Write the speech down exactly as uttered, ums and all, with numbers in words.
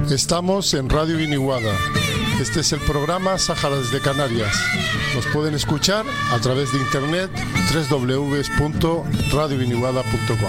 Estamos en Radio Viniguada. Este es el programa Sáhara desde Canarias. Nos pueden escuchar a través de internet doble u doble u doble u punto radio viniguada punto com.